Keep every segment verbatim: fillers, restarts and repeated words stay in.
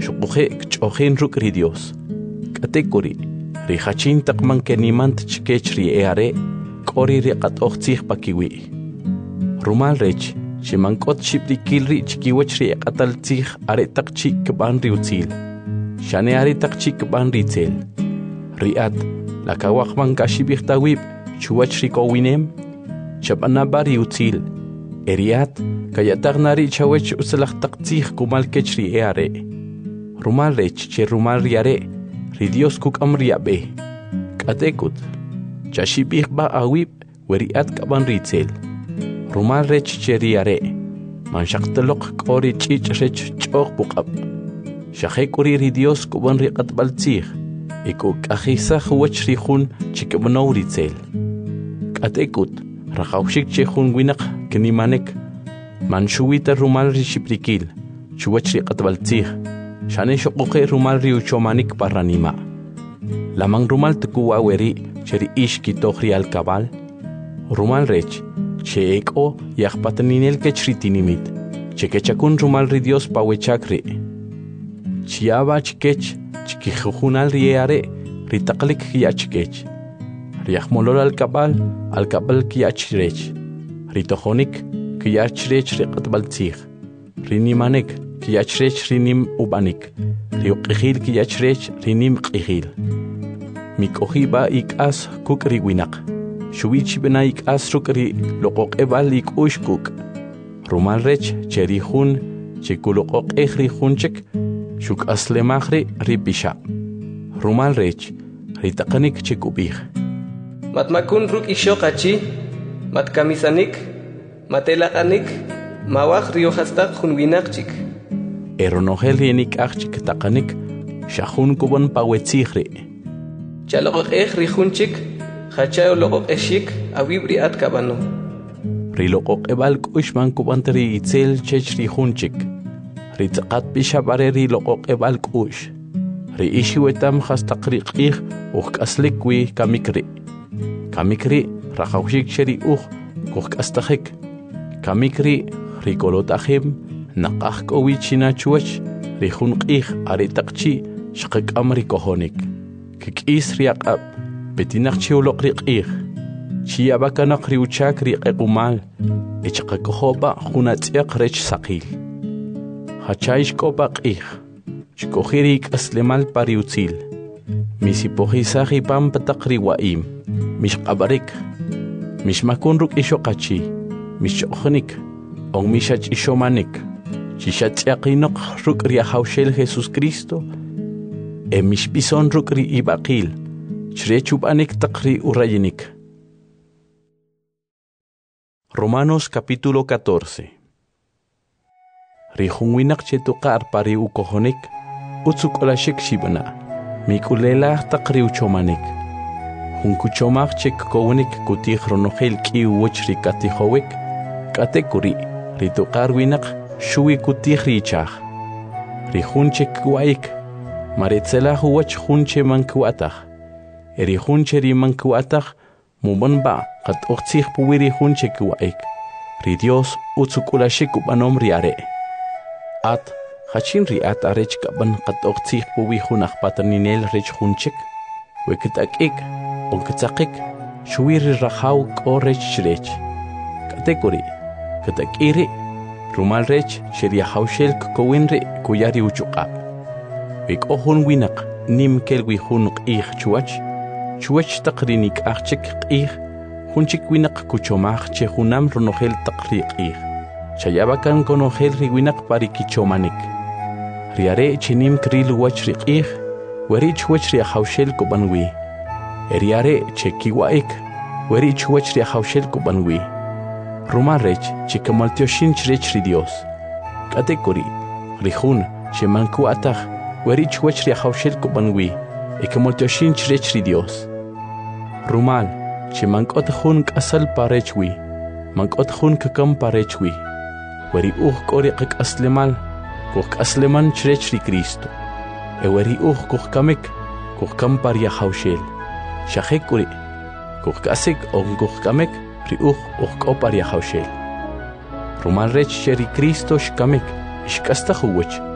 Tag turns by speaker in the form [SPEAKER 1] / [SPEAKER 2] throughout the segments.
[SPEAKER 1] shuquje kch'ojin ruk' ri Dios. K'atek'uri ri jachin taqman kenimant chkech ri eare k'ori ri qat'oj tzij pakiwi'. Rumal rech ximank'ot xibrikil ri chkiwach ri eq'atal tzij are taq chi' kb'an ri utzil. Xane are taq chi' kb'an ri tzel. Ri'at lakawaqman kaxib'ij tawib' chuwach ri kowinem chab'anaba ri utzil. Eriat kayataq nari chawech usalaq taq tzij kumal kech ri eare. Rumal rech che rumal ri are ri Dios kuk'am ri ab'e. K'atek'ut chaxib'ij ba awib' weri'at k'ab'an ri tzel. Rumal rech che ri are manxaqtaloq k'o ri ch'ich' rech ch'oq puq'ab'. Xajek'uri ri Dios kub'an ri q'atb'al tzij y kuk'ajisaj wach ri jun chikb'now ri tzel. K'atek'ut rajawxik che jun winaq kinimanek manxuwita rumal ri xibrikil chuwach ri q'atb'al tzij xane xoq'uqe rumal ri uchomanik parranima'. Lamang rumal tukuwa weri che ri ix kitoj ri alkabal. Rumal rech che ek'o yajpataninel kech ri tinimit che kechakun rumal ri Dios pawechak ri. Chiaba chkech chkijujunal ri eare ri taqlik kiyach kech. Ri ajmolol alkabal alkabal kiyach rech. Ri tojonik kiyach rech ri q'atb'al tzij. Ri nimanek kiyach rech ri nim ubanik. Ri uq'ijil kiyach rech ri nim q'ijil. Mik'ojiba ik'as kuk' ri winaq. Xuwich b'na ik'as ruk' ri loqoq'eb'al ik'ux kuk'. Rumal rech che ri jun che kuloqoq'ej ri jun chik xuk'aslemaj ri ri pixab'. Rumal rech ri taqanik che kub'ij.
[SPEAKER 2] Matmakun ruk' ixoq achi, matkamisanik, matelaq'anik, mawaj ri hojastaq jun winaq chik.
[SPEAKER 1] Eronojel ri nik'aj chik taqanik xajun kub'an pawetzij ri.
[SPEAKER 2] Chaloqoq'ej ri jun chik Hachayo loqoq'exik awib ri at kab'anu.
[SPEAKER 1] Ri loqoq'eb'al k'uxman kub'ant ri itzel chech ri jun chik. Ri tz'aqat pixab' are ri loqoq'eb'al k'ux. Ri ixiwetam hastaq ri q'ij uj k'aslik wi kamik ri. Kamik ri rajawxik che ri uj kuj k'astajik. Kamik ri ri kolotajim naqaj k'o wi china chuwach ri jun q'ij are taq chi' xqak'am ri kojonik. Kik'is ri aq'ab' petinaq chi uloq ri q'ij. Chiyabakanaq ri uchak ri q'equmal ichqakojoba jun atz'yaq rech saqil. Hachay xk'oba q'ij xk'oji ri k'aslemal pa ri utzil. Misipojisaj ipam pataq ri wa'im. Mixq'ab'arik mixmakun ruk' ixoq achi mixch'oqnik on mixach'ixomanik chixatz'yaqinoq ruk' ri ajawxel Jesucristo e mixb'ison ruk' ri ib'aqil chrechub'anik taq ri urayinik. Romanos capítulo catorce. Ri jun winaq che tuqa'ar pa ri ukojonik utzuk'olashik xib'na' mik'ulelaj taq ri uchomanik. Jun kuchomaj che kkowinik kutij ronojel k'iw woch ri katijowik k'atek'uri ri tuqa'ar winaq xuwi kutij ri ichaj. Ri jun che kwa'ik maretzelaj uwach jun che mankwa'taj. Eri jun che ri mankwa'taj mub'anba' qat'oj tzij puwi ri jun che kwa'ik. Ri Dios utzuk'ulashik ub'anom ri are'. At jachin ri at arech kab'an qat'oj tzij puwi jun ajpataninel rech jun chik. We kit'ak'ik o kitzaqik xuwi ri rajaw k'o rech chrech. K'atek'uri kit'ak'i ri rumal rech che ri ajawxel kkowin ri kuya ri uchuq'ab'. We k'o jun winaq nim kel wi jun q'ij chuwach chuwach taq ri nik'aj chik q'ij jun chik winaq kuchomaj che junam ronojel taq ri q'ij. Chayabakan konojel ri winaq pa ri kichomanik. Ri are' che nim kril wach ri q'ij weri chuwach ri ajawxel kub'an wi. Eri are' che kiwa'ik weri chuwach ri ajawxel kub'an wi. Rumal rech che kamaltioxin chrech ri Dios. K'atek'uri ri jun che mankwa'taj weri chuwach ri ajawxel kub'an wi e kamaltioxin chrech ri Dios. Rumal che mank'ot jun k'asal pa rech wi mank'ot jun kakam pa rech wi. Weri uj k'o ri qak'aslemal kuj k'asleman chrech ri Cristo. E weri uj kuj kamik kuj kam pa ri ajawxel. Xajek'uri kuj k'asik o kuj kamek ri uj uj k'o pa ri ajawxel. Rumal rech che ri Cristo xkamik xk'astaj uwach.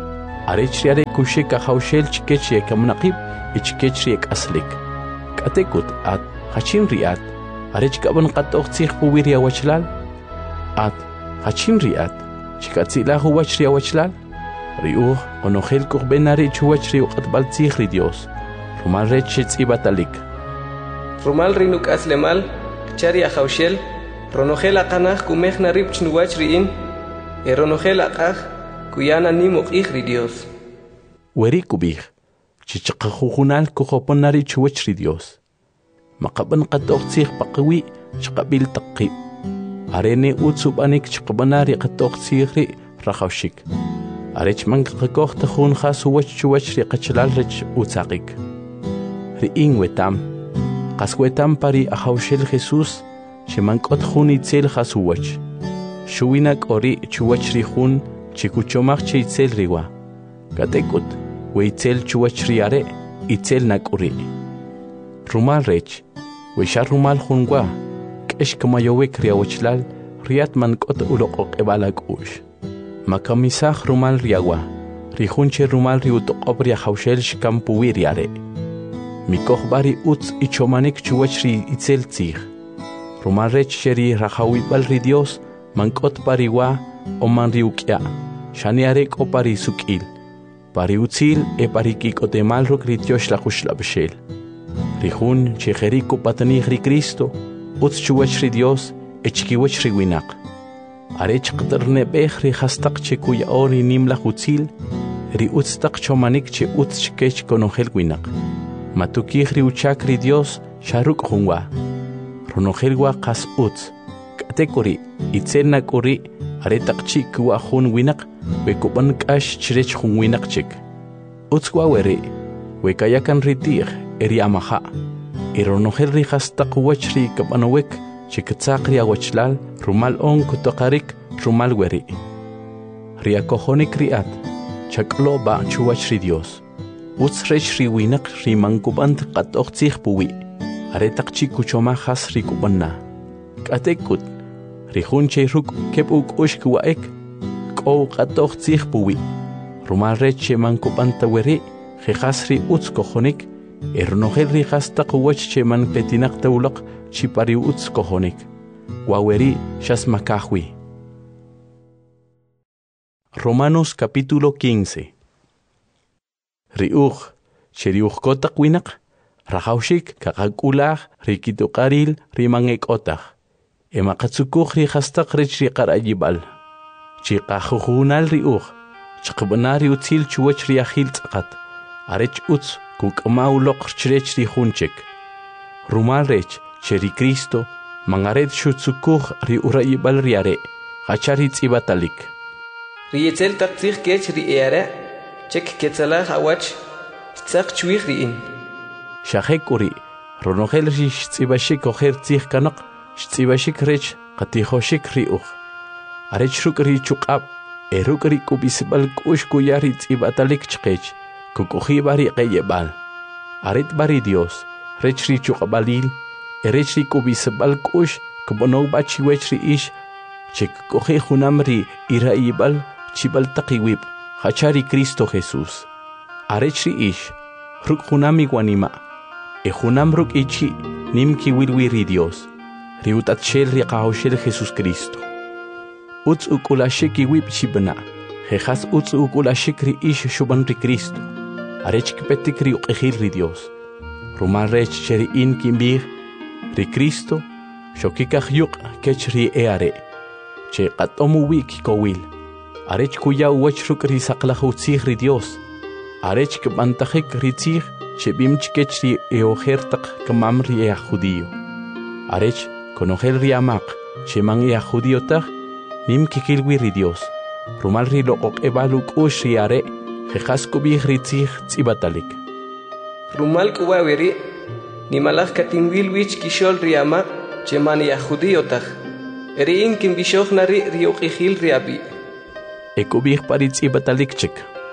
[SPEAKER 1] Arech riare kushek ahaushel chikech yekamnaqib ichkech riek aslik. Katekut at hachin riat. Arech kaban qatoq tsikh puwiria wachlal. At hachin riat. Chikatzila huwachria wachlal. Riuh onogel kurbenari chuwachri uqatbal tsikh ri Dios. Rumal rechitz ibatalik.
[SPEAKER 2] Rumal rinuk aslemal chari ahaushel. Ronogel aqanah kumeh narib chnuwachriin. Eronogel aqah kuyana nimuk ri Dios.
[SPEAKER 1] Weri kubih. Chichaqahunal kuhoponari chuwachri Dios. Maqaban qatoq tsikh paqwi chqabil taqi. Arene utsub anik chqabanari qatoq tsikhri rahawshik. Arech man qakoq tahun khas wach chuwachri qachlal rech utsaqik. Ri ingwetam. Qaswetam pari ahawshel Jesus sheman qot khun itzel khas wach. Shuwinak ori chuwachri khun chikuchomach chitzel riwa. Katekut weitzel chuwachri are itzel nakuri. Rumal rech weishar rumal khungwa kesh kamayowek riawachlal riat man qot uloqoq ebalak ush. Makamisah rumal riawa rihunche rumal riutoqob riahawshel shkampuwi riare. Mikoh bari utz ichomanik chuwachri itzel tzikh. Rumal rech sheri rahawibal ri Dios man qot pariwa o man riukya. Shaniarek o pari sukil. Pari utzil e pari kikotemal ruk rityosh la khushla Rihun chejeriku patani ri Cristo utz chuwachri Dios echkiwachri winak. Arech qtarne bejri hastaq chekuya ori nimla utzil ri utztaq chomanik che utz chkech konogel winak. Matukihri uchakri Dios sharuk hunwa. Ronogelwa qas utz. Katekuri itzelna kuri aretaq chikwa hun winak bekuban kash chirech hun winak chik. Utzwa weri wekayakan ritir eri amaha. Ironogel ri hastaq wachri kabanowek chikatzaqri awachlal rumal on kutoqarik rumal weri. Riakohonik riat chaklo ba chuwachri Dios. Utz rech ri winak ri mankubant qatoq tsikh puwi. Aretaq chikuchoma khas ri kubanna. Katekut rihunche ruk kep uk ushkwaek ko qatoq tsikh puwi. Rumal rech mankubanta weri khasri utz kohonik ernogel ri hastaq wach cheman petinak tawlaq chipari utz kohonik. Waweri shasmakahwi. Romanos capítulo quince. Riuj, cheriuj kotak winak, rahaushik kakakulah rikitukaril rimangek otah. Emakatsukuh ri hastaq rich riqarajibal. Chikahuhunal riuj, chakbanari utzil chuwach riahil tsakat. Arech utz kukmauloq chrech rihunchek. Rumal rech cheri Cristo mangaret shutsukuh ri urajibal riare. Hachari tsibatalik.
[SPEAKER 2] Rietzel taqtzikh kech ri eare chek ketzalah awach tzaq chwih riin.
[SPEAKER 1] Shahekuri ronogel ri tsibashik oher tsikh kanaq tsibashik rech qatihoshik riuj. Arech ruk ri chuqab eruk ri kubisbal kush kuyari tsibatalik chqech kukuhi bari qeyebal. Aret bari Dios rech ri chuqabalil erech ri kubisbal kush kubono bachi wech ri ish chek kuhi hunamri iraibal chibal taqiwib hachari Cristo Jesus. Arech ri ish ruk hunami wanima e hunam ruk ichi nimki wilwiri Dios riutat shel ri qahoshel Jesus Cristo. Utz ukulashik iwib chibna jejas utz ukulashik ri ish shuban ri Cristo. Arech kipetik ri uqihil ri Dios. Rumal rech cheri in kimbir ri Cristo shokikah yuk kech ri eare. Che qatomu wik kowil. Arech kuya wach ruk ri saqlah utzih ri Dios. Arech kbantajik ri tzih che bimch kech ri eohertaq kamam ri ea judío. Arech konogel ri amaq che man ea judío taq nim kikilwi ri Dios. Rumal ri loqoq ebaluk ush ri are jejas kubih ri tzih tzibatalik.
[SPEAKER 2] Rumal kuwaweri nimalaj katinwilwich kishol ri amaq che man ea judío taq. Eri in kimbishoj nari ri uqihil ri abi.
[SPEAKER 1] E kubih pari tzibatalik chik.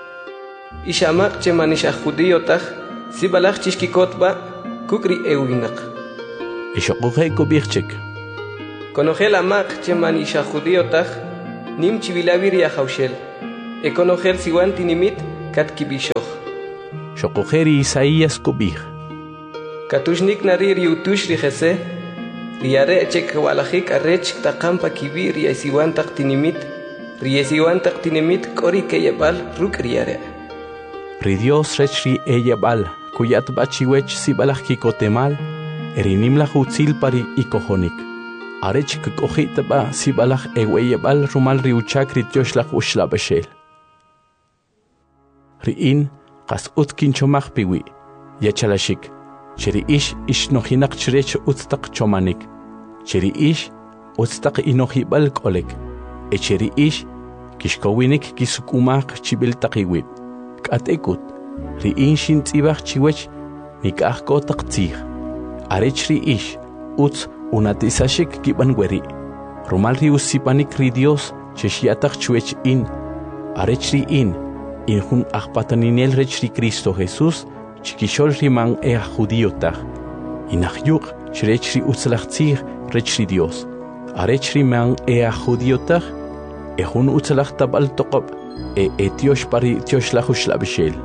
[SPEAKER 2] Ishamaq che man isha judío taq sibalaj chishkikotba kukri ewinak.
[SPEAKER 1] Ishoqoje kubih chik.
[SPEAKER 2] Konogel amaq che man isha judío taq nim chivilavi ri ahawshel. E konogel siwan tinimit kat kibishoj.
[SPEAKER 1] Shokojeri Isaías kubij.
[SPEAKER 2] Katushnik nari riutush ri jese, riare chek walajik arrech takampa kibi riesiwan taktinimit, riesiwan taktinimit kori keyebal ruk riare.
[SPEAKER 1] Ri Dios rech ri eyebal, kuyat bachiwech sibalaj kikotemal, erinim la hutzil pari ikohonik. Arech kukojit ba sibalaj eweyebal rumal riuchak rityosh la hushla beshel. Riin qas utkin chomaj piwi, yachalashik. Cheri ish ish nohinak chrech utstaq chomanik. Cheri ish utstaq inohibal kolek. E cheri ish kishkowinik kisukumaq chibil taqiwib. Katekut ri inshin tzibaq chiwech nikaqko taqtzig. Arech ri ish uts unatisashik kibanweri. Rumal ri usipanik ri Dios cheshiataq chwech in. Arech ri in in hun aqpataninel rech ri Cristo Jesús Chikishol riman ea judío tag. Inahyuk chrechri utzlachtzig rechri Dios. Arechri man ea judío tag. Ehun utzlach tabal toqob. E etiosh pari tiosh lahush labishel.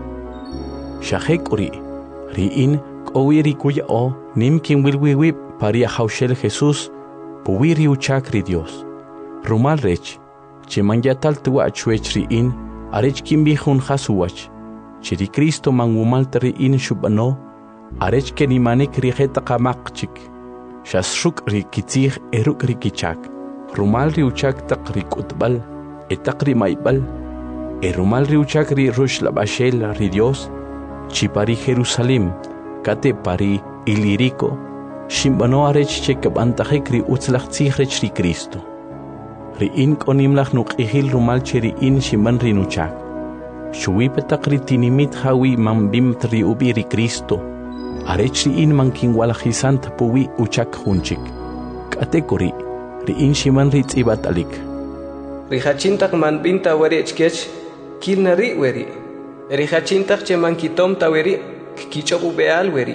[SPEAKER 1] Shahek uri. Riin kowiri kuya o nim kim wilwiwib pari haushel Jesús. Puwiri uchakri Dios. Rumal rech. Chimanyatal tuwa chwechri in. Arech kim bihun hasuwach. Chiri Cristo mangumal teri in shubano, arech ke nimanik rijeta kamakchik. Shasruk rikitzig eruk rikichak. Rumal riuchak tak rikutbal, etak rimaibal. Erumal riuchak ri rush labashel ri Dios. Chipari Jerusalem, kate pari ilirico. Shimbano arech che kabantajek ri utzlachtzig rech ri Cristo. Ri in konimlach nuk ihil rumal cheri in shimban rinuchak. Shuwipetak ritinimit hawi mambim tri ubiri Cristo. Arechri in mankin walajisant puwi uchak hunchik. Katekuri, ri in shiman ritz ibatalik.
[SPEAKER 2] Rihachintak man binta werechkech, kilnari weri. Rihachintak che mankitom taweri, kichobu beal weri.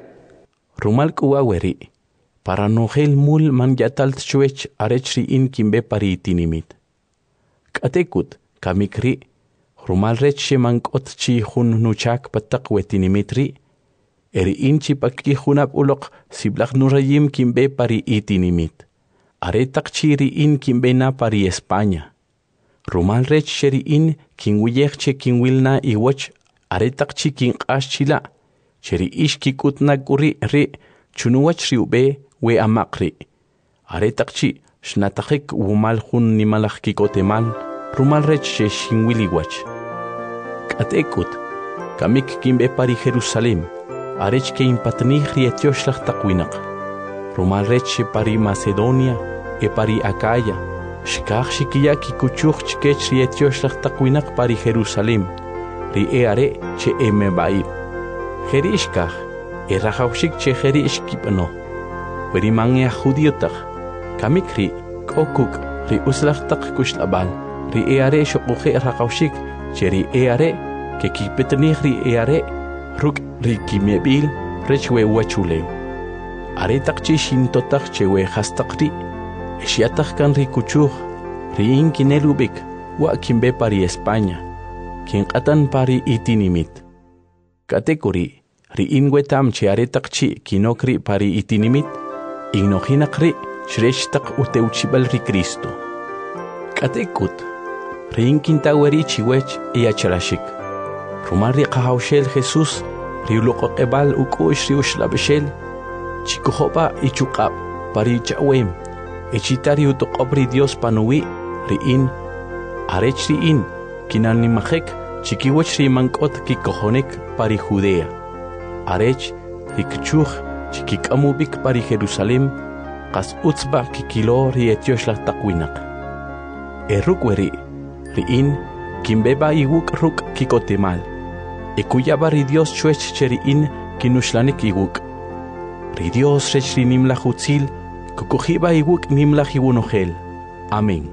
[SPEAKER 1] Rumal kuwa weri. Para nogel mul man yatalt chwech arechri in kimbe pari itinimit. Katekut, kamikri. Rumal reche mankot chi hun nuchak patak wetinimitri. Eri inchi paki hunap ulok siblak nurayim kimbe pari itinimit. Aretak chiri in kimbe na pari España. Rumal rech sheri in kinwiyek che kinwilna iwach aretak chi kin ashchila. Cheri ish kikutna guri ri chunuwach riube we amakri. Aretak chi shnatakik wumal hun nimalak kikotemal. Rumal rech she shinwiliwach. Katekut, kamik kimbe pari Jerusalem, arech ke impatnih rietiosh takwinaq. Rumal rech pari Macedonia, e pari Acaya, shkach shikia kikuchuch chkech rietiosh takwinaq pari Jerusalem, ri eare che emebai. Jerishkach, e rajaushik che jerish kipano. Peri mange judiotach, kamik ri, kokuk, ri uslach tak kushlabal, ri eare shokuche rajaushik, Cheri eare, que kipetnihri eare, ruk rikimiebil, rechwe wachuleu. Aretak chishin totak chewe hastakri, eshiatak kan rikuchuch, riin kinelubik, wa kimbe pari España, kin atan pari itinimit. Katekuri, riin wetam che aretak chi kinokri pari itinimit, ignohinakri, shreshtak uteuchibal ri Cristo. Katekut, Rin kintaweri chiwech y achalashik. Rumar ri qahawshel Jesús, ri uloqoqebal ukush ri ushlabeshel, chikuhoba y chukab, pari chawem, echitari utoqobri Dios panuwi, ri in, arech ri in, kinanimajek, chikiwech ri mankot kikohonek pari Judea. Arech, ri kchuch, chikikamubik pari Jerusalem, qas utzba kikilo ri etioshla takwinak. Erukweri, Riin, kimbeba iwuk ruk kikotemal. Ekuyaba ri Dios chwech cheriin kinushlanik iwuk. Ri Dios rech ri nimla hutzil, kukujiba iwuk nimla hiwunogel. Amén.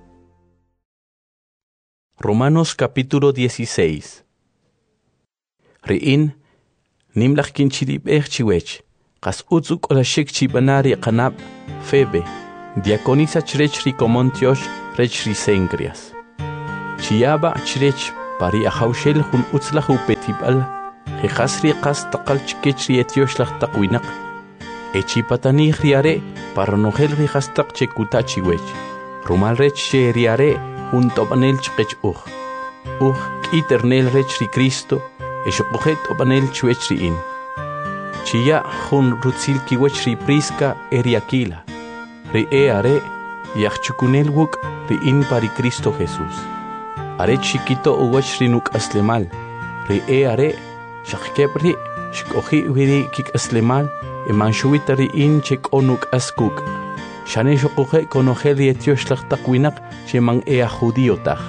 [SPEAKER 1] Romanos capítulo dieciséis. Riin, nimla kinchirib chiwech, kas utzuk olashik chibanari kanab, Febe, diaconisa chrech ri komontiosh rech ri Cencreas. Chiaba chrech pari ahawshel hun utzlah upetibal jehasri qas taqal chikechri etioshlah taqwinaq echipatani riare para nohel rihastaq chekutachi wech rumal rech sheriare hun tobanel chqech uj uj kiternel rech ri Cristo eshoqojet tobanel chwech ri in Chia hun rutzil kiwech ri Prisca eriakila ri eare yachchukunel wuk ri in pari Cristo Jesús are chiquito uwech ri nuk aslemal ri eare shakepri shkohi wiri kik aslemal emanchuita ri in chek onuk askuk shane shoqoje konojel etioshlah taqwinaq cheman ea judío taj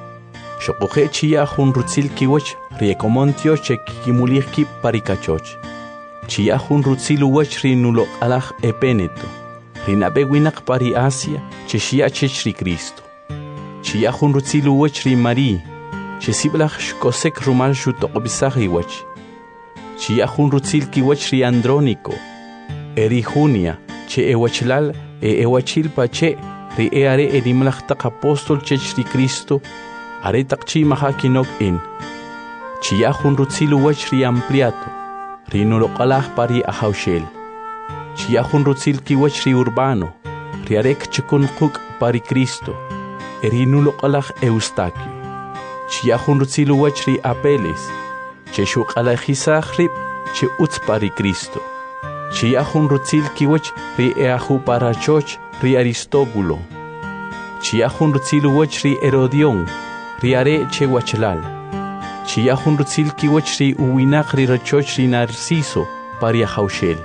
[SPEAKER 1] shoqoje chia hun rutzil kiwech ri ekomontio chek kimulih ki parikachoch Chia hun rutzil uwech ri nulo alaj epeneto Rinabe winaq pari Asia che shia chech ri Cristo Chia hun rutzil uwech ri Mari che siblaj shkosek rumal shutoqbisaj iwech Chia hun rutzil kiwech ri Andrónico eri Junia che ewachlal e ewachil pache ri eare erimlaj taq apóstol chech ri Cristo are taqchi mahakinok in Chia hun rutzil uwech ri Ampliato Rinulo qalaj pari ahawshel Chia hun rutzil kiwech ri Urbano riarek chikun quk pari Cristo erinulo qalaj Eustaquio Chia hun rutzil uwech ri Apeles che shuqalajisaj rib che utz pari Cristo Chia hun rutzil kiwech ri Eaju parachoch ri Aristóbulo Chia hun rutzil uwech ri Herodión riare che wachlal Chia hun rutzil kiwech ri uwinaq ri rachoch ri Narciso pari ahawshel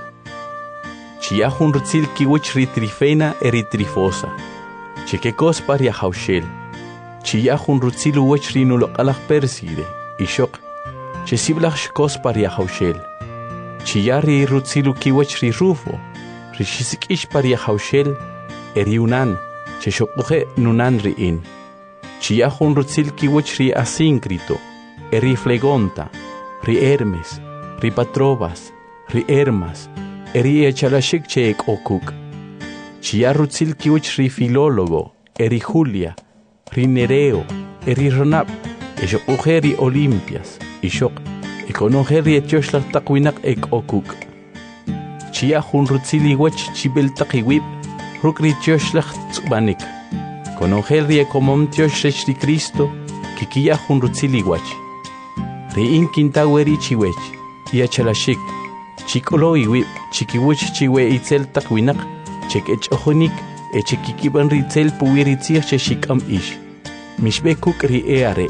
[SPEAKER 1] Chia hun rutzil kiwech ri Trifena eri Trifosa chekekos pari ahawshel Chia hun rutzil uwech ri nulo qalaj Perside ishoq che siblaj shkos pari ahawshel Chia ri rutzil kiwech ri Rufo ri shisikish pari ahawshel eri Unan che shoquje nunan ri in Chia hun rutzil kiwech ri Asíncrito eri Flegonta, ri Hermes, ri Patrobas, ri Hermas, eri echalashik che ek okuk. Chia rutzil kiwech ri Filólogo, eri Julia, ri Nereo, eri Ronab, eshok ujeri Olimpias, ishok, ekonojeri etioshlah taqwinaq ek okuk. Chia hun rutzil iwech chibel taqiwib, rukri etioshlah tzubanik. Konojeri ekomom tioshresh ri Cristo, kikia hun rutzil iwech. Ri in kintaweri chiwech, iachalashik, chikolo iwib, chikiwech chiwe itzel taqwinaq, chek echojonik, echekikiban ritzel puwiritzir cheshikam ish. Mishbekuk ri eare.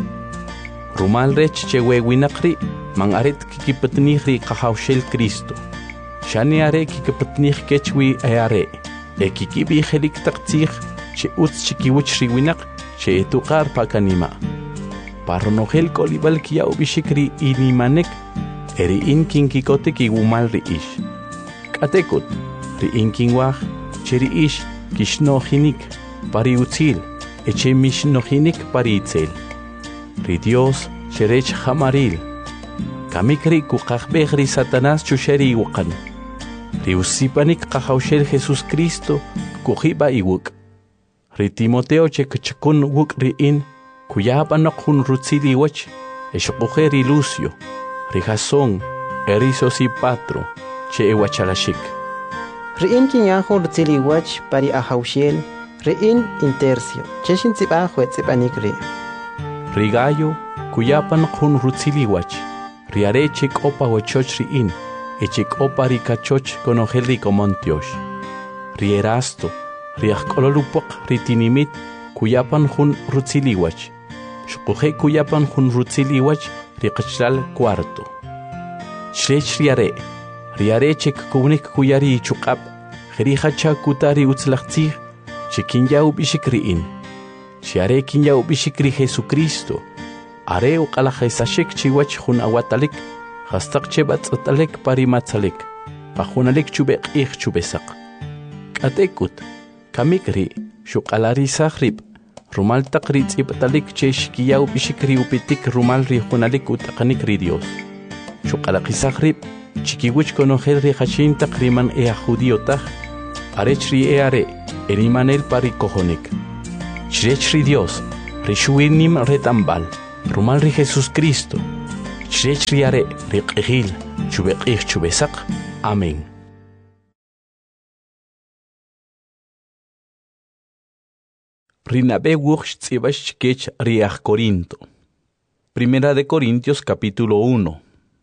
[SPEAKER 1] Rumal rech chewe winaqri, man aret kikipatnih ri qahawshel Cristo. Shani are kikipatnih kechwi eare. E kikibi jelik taqtzih, che utz chikiwech ri winaq, che etuqar pakanima. Parronogel kolibal kia ubishikri inimanek eri inkin kikote ki gumal ri ish. Katekut ri inkin waj cheri ish kishnohinik pari utzil eche mishnohinik pari itzel. Ri Dios cherech hamaril. Kamikri kukajbej ri Satanás chusheri iwakan. Ri usipanik kahawshel Jesus Cristo kujiba iwuk. Ri Timoteo chekchakun wuk ri in Kuyabanok hun rutzili wech, eshokujeri Lucio, ri Jasón, eri Sosipatro, che ewachalashik.
[SPEAKER 3] Riin kinyahu rutzili wech pari ahawshel, riin intercio, che shinziba huetzibanik ri.
[SPEAKER 1] Ri Gallo, kuyabanok hun rutzili wech, ri arechek opa wechoch riin, echek opa ri kachoch konojel ri komontiosh. Ri Erasto, ri ajkololupok ri tinimit, kuyapan hun rutzili wech. Shukuje kuyapan hun rutzili wach riqachlal cuarto. Shrech riare, riare chek kunik kuyari chuqab, jerihacha kutari utzlachtzih, chekinya ubishikriin. Shiare kinya ubishikri Jesucristo, are uqalajesashik chiwach hun awatalik, hastaq chebatzatalik parimatzalik, pajunalik chubek ich chubesak. Katekut, kamikri, shuqalari sahrib, Rumal taqrit ipatalik cheshkiya ubishikri upitik rumal rihunalik utaqanik ri Dios. Shuqalaqisaqrib, chikiwich konojel ri hashin taqriman ea judío taj, arech ri eare, erimanel pari kojonik. Shrech ri Dios, rishuinim retambal, Rumal ri Jesús Cristo, chrech ri are ri q'ijil, chubeq'ij chubesaq. Amén. Rinabe wuch tzibash chkech riach Corinto. Primera de Corintios capítulo uno.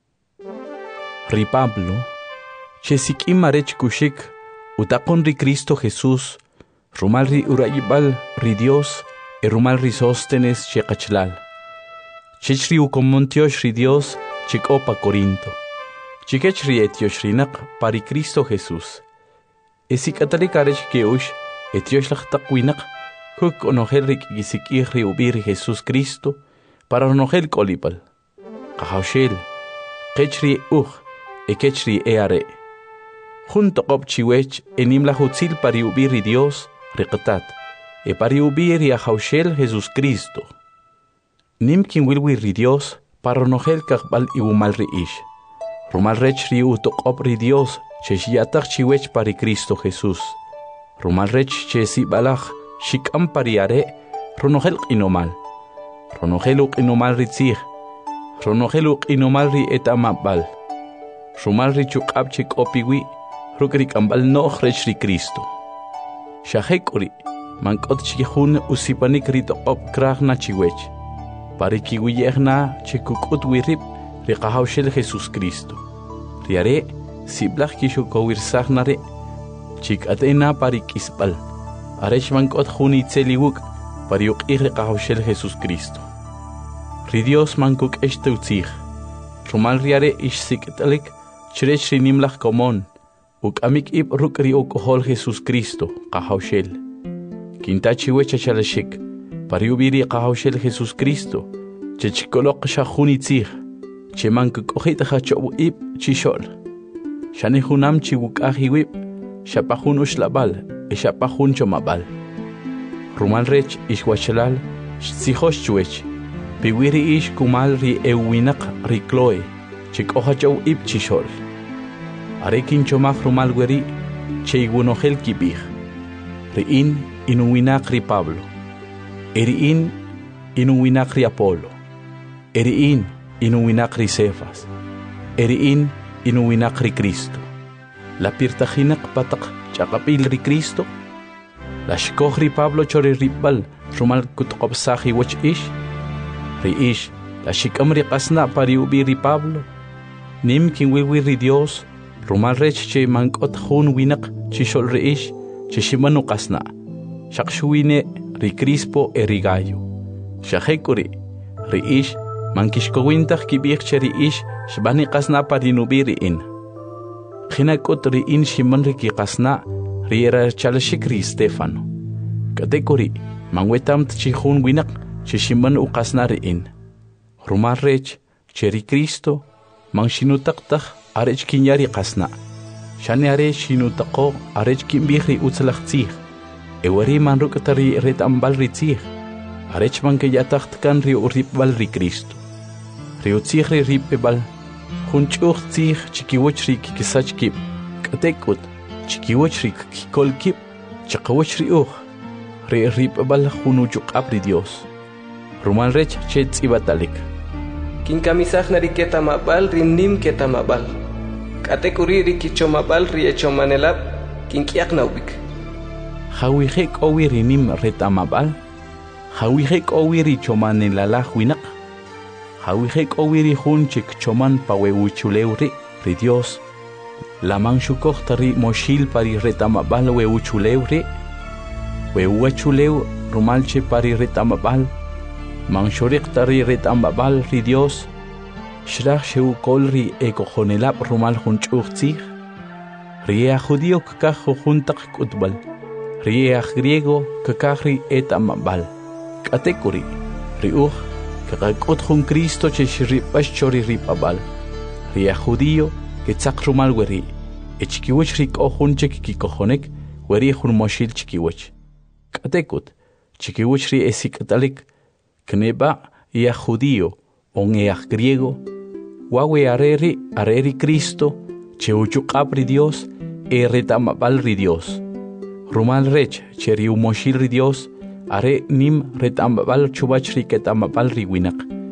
[SPEAKER 1] Ri Pablo, chesik imarech kushik, utaqon ri Cristo Jesús, rumal ri urayibal ri Dios, e rumal ri Sóstenes chekachlal. Chech ri ukomontiosh ri Dios, chik opa Corinto. Chikech ri etiosh rinak pari Cristo Jesús. Esik atalik arech keush, etiosh lachtakwinak, huk onogel rik gisik ri ubiri Jesús Cristo, para onogel kolipal. Kahaushel, kechri uj, e kechri eare. Junto qop chiwech enim la hutzil pari ubiri Dios, riqtat, e pari ubiri a haushel Jesús Cristo. Nim kin wilwi ri Dios, para onogel kakbal iumal ri ish. Rumal rech ri utok op ri Dios, che shiatak chiwech pari Cristo Jesús. Rumal rech che si balach, shikam pariare, ronogel inomal. Ronogel inomal ri tzig. Ronogel inomal ri etamabal. Rumal ri chukab chik opiwi, rukrik ambal noch rech ri Cristo. Shahekuri, mankot chikihun usipanik ri tokop krach na chiwech. Parikiwiyehna chikukut wirip, ri kahaushel Jesús Cristo. Riare, siblach kishukowir sahnare, chik atena parikisbal. Arech mankot juni tseliwuk, pariuk iri kahaushel Jesús Cristo. Ri Dios mankuk eshteutzig. Rumal riare ish sikitalik, chrech ri nimlach komon, uk amik ib ruk ri ukohol Jesús Cristo, kahaushel. Kintachi wecha chalashik, pariubiri kahaushel Jesús Cristo, chechkolok shahuni tzig, che mankuk ojita hachobu ib chishol. Shani hunam chiwuk ahiwib, shapahun ushlabal, Eshapahun chomabal. Rumal rech ishwachalal, tsihosh chuech. Piwiri ish kumal ri ewinak ri Chloe, chik ohachaw ib chishol. Arekin chomach rumal weri, cheigunohel kibich. Riin inuwinak ri Pablo. Eriin inuwinak ri Apolo. Eriin inuwinak ri Cefas. Eriin inuwinak ri Cristo. La pirtahinak patak chakapil ri Cristo. La shkoh ri Pablo chori ribal rumal kutkop sahi wach ish. Ri ish la shikam ri qasna pari ubi ri Pablo. Nim kin wiwi ri Dios rumal rech che mankot hun winak chishol ri ish che shimanu qasna. Shakshuine ri Crispo e ri Gallo. Shahekuri ri ish mankishkowintach kibich che ri ish shbani qasna pari nubi ri in. Khinakot ri in shiman ri ki qasna ri era chalashik ri Stefano. Katekuri mangwetam tchihun winak che shiman u qasna ri in. Rumal rech che ri Cristo mang shinutaktak arech kinyari qasna. Shani are shinutako arech kimbih ri utzlach tzih. Ewari man rukatari ret ambal ri tzih. Arech man ke yataktkan ri uripbal ri Cristo. Ri utzih ri ripebal. Hunchuch tzih chikiwoch ri kikisach kip. Katekut chikiwoch ri kikol kip. Chakawoch ri uch. Ri ripebal hunuchuk apri Dios. Rumal rech che tzibatalik.
[SPEAKER 2] Kinkamisach na ri ketamabal ri nim ketamabal. Katekuri ri kichomabal ri echomanelab kinkiak na ubik.
[SPEAKER 1] Hawihek owi ri nim retamabal. Hawihek owi ri chomanelala winak. Hawihek owiri hun chik choman pa weuchuleu ri, ri Dios. Lamang shukok tari moshil pari retamabal weuchuleu ri. Weuachuleu rumalche pari retamabal. Mang shorik tari retamabal ri Dios. Shrach sheu kolri ekojonelab rumal hunchuk tzig. Ria judío kakajo juntak kutbal. Ria griego kakahri etamabal. Katekuri, riuch. Kakakot jun Cristo che shiripash chori ripabal. Ria judío que tzak rumal weri. E chikiwech rik o jun chek kikojonek weri jun moshil chikiwech. Katekut, chikiwech ri esikatalik. Kneba ia judío on each griego. Wawe areri areri Cristo che uchuk apri Dios e retamabal ri Dios. Rumal rech che riu moshil ri Dios. Are nim retambal chubach ri ketamabal ri winak.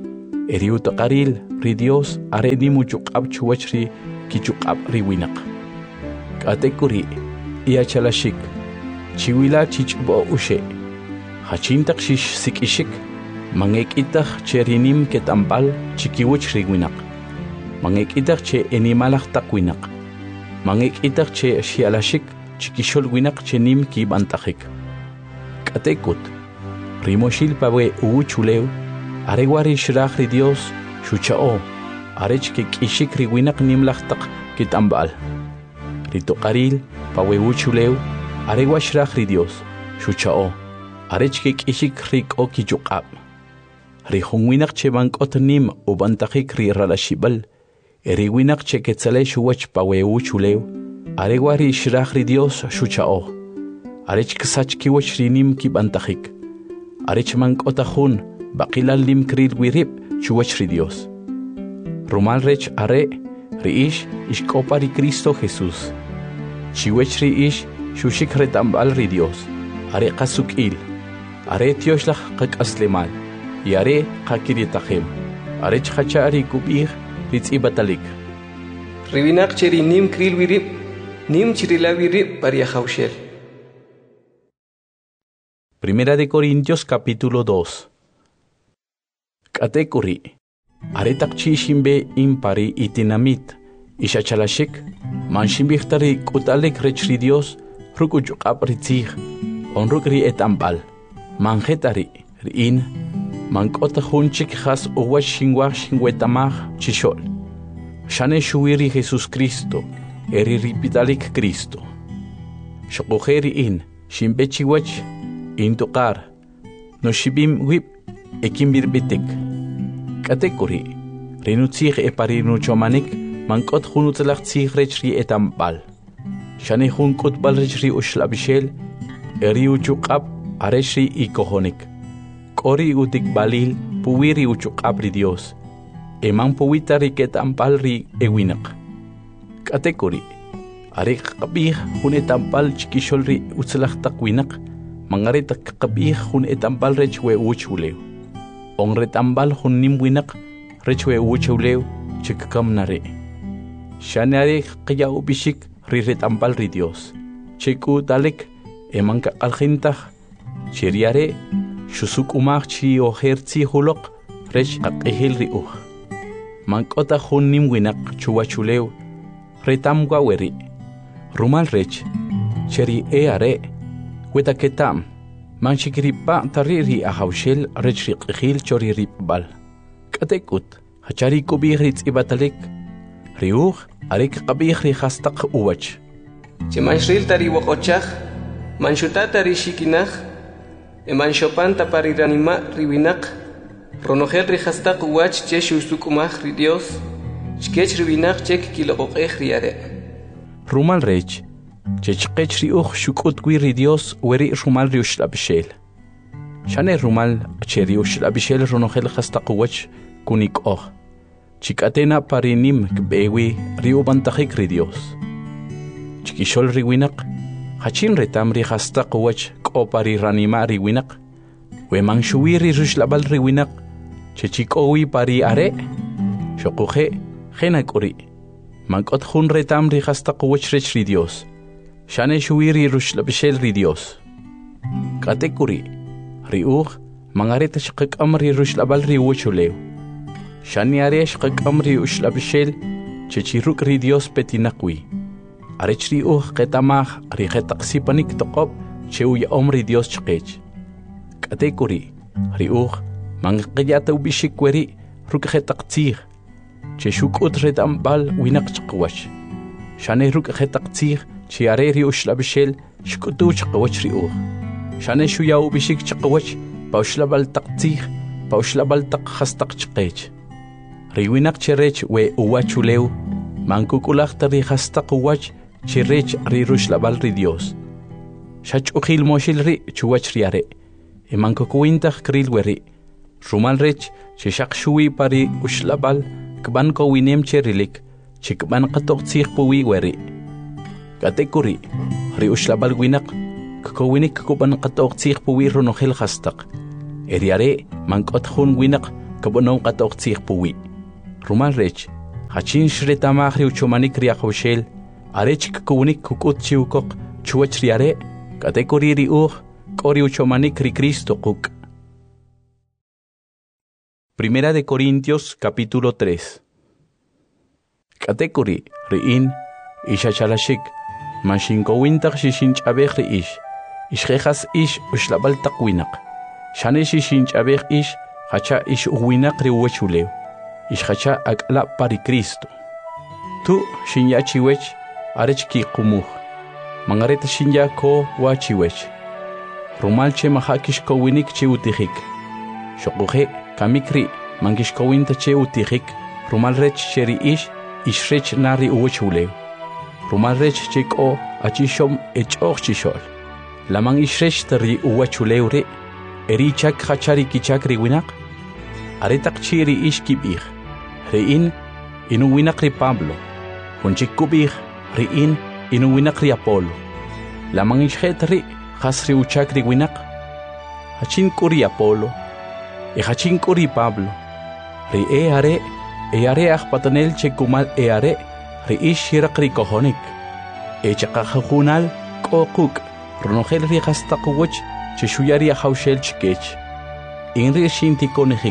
[SPEAKER 1] eri utaqaril ri Dios are ni muchuqab chuwach ri kichuqab ri winaq k'atekuri iyachalashik chiwila chichbo ushe hachintaq shish sikishik mangekitaq cherinim ketampal chikiwach ri winaq mangekitaq che animalaq taq winaq mangekitaq che shialashik chikishol winaq chenim kibantajik k'atekut rimoshil pawe uchulew aregwari shraj ri Dios shuchao arech ke kishik ri winaq nimlaqtaq kitambal ritoqaril pawe uchulew aregwa shraj ri Dios shuchao arech ke kishik ri k'o kichuqab ri jun winaq che bank'ot nim ubantajik ri ralashibal eri winaq che ketzale shuwach pawe uchulew aregwari shraj ri Dios shuchao arech ksach kiwach ri nim kibantajik arech mank'ota jun baqilal lim kril wirib chuwach ri Dios rumal rech are ri ish ishkopa ri Cristo Jesús chiwech ri ish shushik retambal ri Dios are qasuk'il are tioshlaj qak'aslemal y are qakiritajim arech qacha ri kub'ij ri tz'ibatalik
[SPEAKER 2] ri winaq che ri nim kril wirib nim chirila wirib pariajawshel.
[SPEAKER 1] Primera de Corintios capítulo dos. K'atekuri aretaq chishimbe impari itinamit ishachalashik manshimbijtari k'utalek rech ri Dios rukuchuqab ri tzij onruk ri etambal manjetari ri'in mank'ota junchik jas uwach xinwaj xinwetamaj chixol xane xuwiri Jesús Cristo eri ripitalik Cristo xoquje ri'in ximbe chiwach intuqar no shibim wib ekimbirbitik k'atekuri rinutzij eparinuchomanik mank'ot jun utzalaj tzij rech ri etambal xane jun k'utbal rech ri uxlab'ixel eri uchuqab arech ri ikojonik k'ori utikbalil puwi ri uchuqab ri Dios eman puwita ri ketambal ri ewinaq k'atekuri are qaqab'ij jun etambal chikixol ri utzalaj taq winaq mangaret qaqab'ij jun etambal rech we uchulew on retambal jun nim winaq rech we uchulew chikkam nare xanare qyaw bishik ri retambal ri Dios chiku dalek eman qaqaljintaj cheriare shusuk umaj chi ojertzi huloq rech qaq'ijil ri uj mank'ota jun nim winaq chuwachulew retamwa weri rumal rech cheri e are wetaketam manchikripa tari ri ahawshel rech ri q'ijil chori ripbal k'atekut hachari kub'ij ri tz'ibatalik ri uj are qaqab'ij ri jastaq uwach
[SPEAKER 2] che manshril tari woq'ochaj manshutata ri shikinaj emanshopan tapariranima ri winaq ronojel ri jastaq uwach che xusukumaj ri Dios chkech ri winaq che kiloq'ej ri are
[SPEAKER 1] rumal rech che chqech ri uj xuk'ut wi ri Dios weri rumal ri uxlab'ixel xane rumal che ri uxlab'ixel ronojel jastaq uwach kunik'oj chik'atena parinim kb'ewi ri ubantajik ri Dios chikixol ri winaq hachin retam ri jastaq uwach k'o pariranima ri winaq weman xuwi ri ruxlab'al ri winaq che chik'owi pari are xoquje jena k'ori mank'ot jun retam ri jastaq uwach rech ri Dios xane xuwi ri ruxlab'ixel ri Dios k'atekuri ri uj mangaret xqak'am ri ruxlab'al ri uchulew xane are xqak'am ri uxlab'ixel che chiruk ri Dios petinaqwi arech ri uj qetamaj ri jetaqsipanik toqob che uya'om ri Dios chqech k'atekuri ri uj manqiyata ubishik weri ruk jetaq tzij che xuk'ut retambal winaq chqwach xane ruk jetaq tzij che are ri uxlab'ixel xk'utu chqwach ri uj xane xuya ubishik chqwach pa uxlab'al taq tzij pa uxlab'al taq jastaq chqech ri winaq che rech we uwachulew mankuk'ulajta ri jastaq uwach che rech ri ruxlab'al ri Dios xach'ujil moxil ri chuwach ri are emankukuwintaj kril weri rumal rech che xaq xuwi pari uxlab'al kb'an kowinem che rilik che kb'an qatoq tzij puwi weri k'atekuri ri uxlab'al winaq kkowinik kub'an qatoq tzij puwi ronojel jastaq eri are mank'ot jun winaq kabonon qatoqtsih puwi. Rumal rech, hachin shretamah ri uchomanik ri ahoshel, arech kukunik kukut chiukok, chuach riare, katekori ri uh, kori uchomanik ri Cristo kuk. Primera de Corintios capítulo tres. Katekori riin, ishachalashik, manshinkowintak shishinch abech ri ish, ishrejas ish ushlabal takwinak, shane shishinch abech ish, hacha ish uwinak ri uwechulew, ishhacha akla pari Cristo. Tu shinyachiwech, arech ki kumuh, mangareta shinya ko wachiwech, rumalche mahakish kowinik chi utihik, shokuhe kamikri mangishkowinta che utihik, rumalrech cheri ish, ishrech nari uwechulew, rumalrech chiko achishom echoch chishol, lamang ishrech tari uwechulew re, erichak hachari kichak riwinak, aretak chiri ish kibih, rein inuwinak ri Pablo, hunchik kubih, rein inuwinak ri Apolo, lamang ishret ri hasri uchak riwinak, hachin kuri Apolo, e hachin kuri Pablo, ri e are, e are akpatanel chekumal e are, ri ish hirak ri kohonik, e chakahunal kokuk, ronogel ri hastakuwach, chishuyari ahaushel chikech, inri shinti konehik,